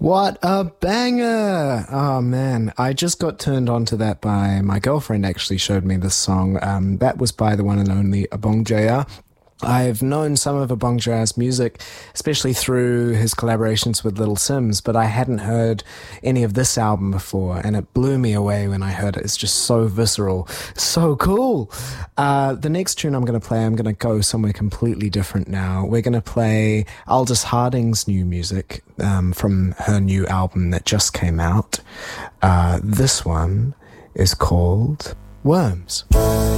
What a banger! Oh man, I just got turned on to that by my girlfriend. Actually showed me this song. That was by the one and only Abong Jaya. I've known some of Abong Jaya's music, especially through his collaborations with Little Sims, but I hadn't heard any of this album before, and it blew me away when I heard it. It's just so visceral, so cool. The next tune I'm going to play, I'm going to go somewhere completely different now. We're going to play Aldous Harding's new music from her new album that just came out. This one is called Worms.